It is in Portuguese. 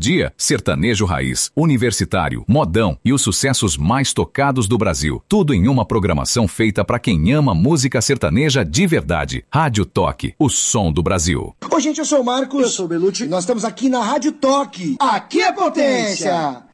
dia, sertanejo raiz, universitário, modão e os sucessos mais tocados do Brasil. Tudo em uma programação feita para quem ama música sertaneja de verdade. Rádio Toque, o som do Brasil. Oi, gente, eu sou o Marcos. Eu sou o Belucci. Nós estamos aqui na Rádio Toque. Aqui é potência!